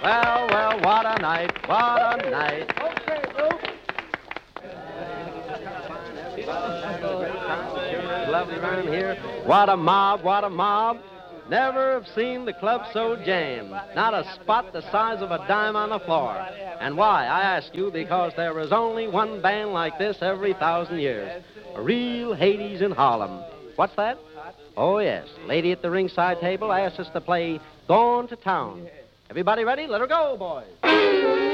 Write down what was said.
Well, well, what a night, what a night. Lovely around here. What a mob, what a mob. Never have seen the club so jammed. Not a spot the size of a dime on the floor. And why? I ask you, because there is only one band like this every 1,000 years. A real Hades in Harlem. What's that? Oh, yes. Lady at the ringside table asked us to play Gone to Town. Everybody ready? Let her go, boys.